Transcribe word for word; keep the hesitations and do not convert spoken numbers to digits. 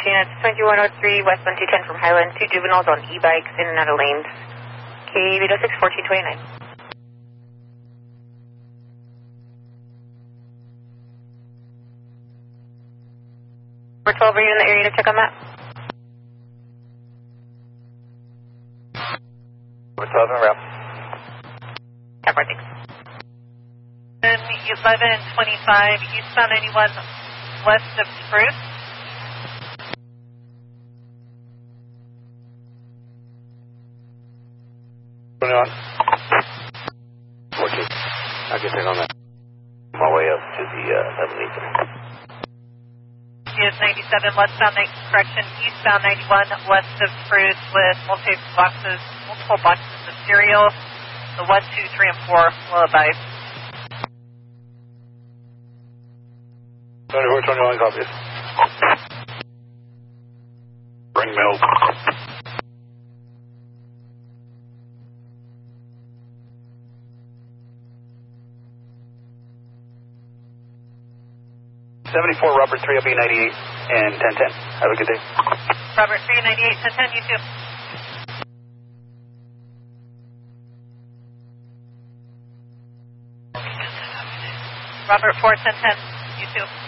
Tina, it's twenty-one oh three West one two ten from Highland. Two juveniles on e-bikes in and out of lanes. K eight oh six, fourteen twenty-nine. Number twelve, are you in the area to check on that? Number twelve, in route. Yeah, thanks. eleven twenty-five, eastbound ninety-one, west of Spruce. twenty-one. fourteen. I can check on that. On my way up to the uh, eleven eighty. Is ninety-seven, westbound, correction, eastbound ninety-one, west of Spruce with multiple boxes, multiple boxes of cereal. The one, two, three, and four will advise. twenty-four twenty-one, copies. Bring milk. seventy-four, Robert, three O B ninety-eight, and ten ten. Have a good day. Robert, three ninety-eight, ten ten, you too. Robert, four ten ten, you too.